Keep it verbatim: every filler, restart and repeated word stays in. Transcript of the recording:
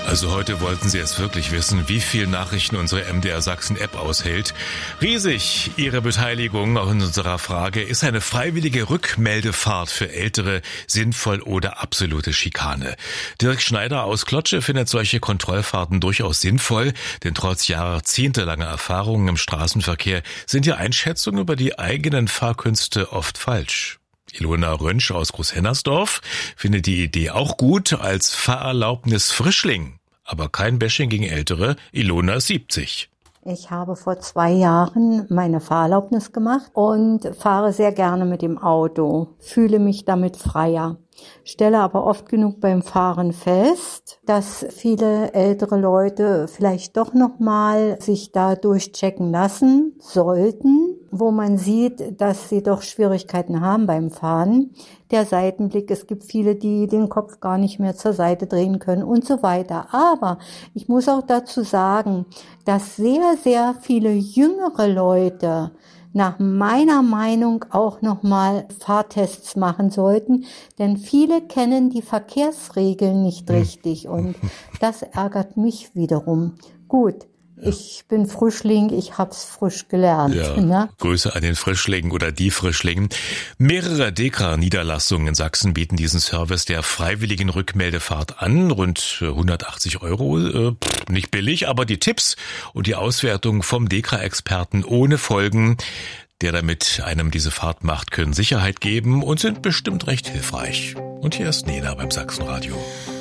Also heute wollten Sie es wirklich wissen, wie viel Nachrichten unsere M D R Sachsen-App aushält. Riesig Ihre Beteiligung an unserer Frage: Ist eine freiwillige Rückmeldefahrt für Ältere sinnvoll oder absolute Schikane? Dirk Schneider aus Klotsche findet solche Kontrollfahrten durchaus sinnvoll, denn trotz jahrzehntelanger Erfahrungen im Straßenverkehr sind die Einschätzungen über die eigenen Fahrkünste oft falsch. Ilona Rönsch aus Großhennersdorf findet die Idee auch gut als Fahrerlaubnis Frischling. Aber kein Bashing gegen Ältere. Ilona ist siebzig. Ich habe vor zwei Jahren meine Fahrerlaubnis gemacht und fahre sehr gerne mit dem Auto, fühle mich damit freier. Stelle aber oft genug beim Fahren fest, dass viele ältere Leute vielleicht doch nochmal sich da durchchecken lassen sollten, wo man sieht, dass sie doch Schwierigkeiten haben beim Fahren. Der Seitenblick, es gibt viele, die den Kopf gar nicht mehr zur Seite drehen können und so weiter. Aber ich muss auch dazu sagen, dass sehr, sehr viele jüngere Leute nach meiner Meinung auch nochmal Fahrtests machen sollten, denn viele kennen die Verkehrsregeln nicht richtig und das ärgert mich wiederum. Gut. Ja. Ich bin Frischling, ich hab's frisch gelernt. Ja, ne? Grüße an den Frischling oder die Frischling. Mehrere DEKRA-Niederlassungen in Sachsen bieten diesen Service der freiwilligen Rückmeldefahrt an. Rund hundertachtzig Euro, äh, nicht billig, aber die Tipps und die Auswertung vom DEKRA-Experten ohne Folgen, der damit einem diese Fahrt macht, können Sicherheit geben und sind bestimmt recht hilfreich. Und hier ist Nena beim Sachsenradio.